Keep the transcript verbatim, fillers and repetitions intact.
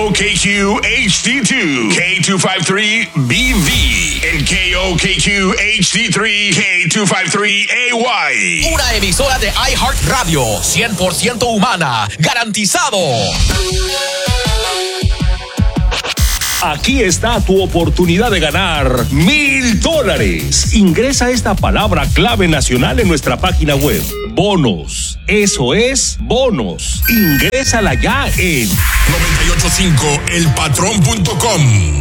O K Q H D two, K two fifty-three B V, and K O K Q H D three, K two fifty-three A Y. Una emisora de iHeartRadio, cien por ciento humana, garantizado. Aquí está tu oportunidad de ganar mil dólares. Ingresa esta palabra clave nacional en nuestra página web. Bonos. Eso es bonos. Ingrésala ya en noventa y ocho punto cinco el patrón punto com.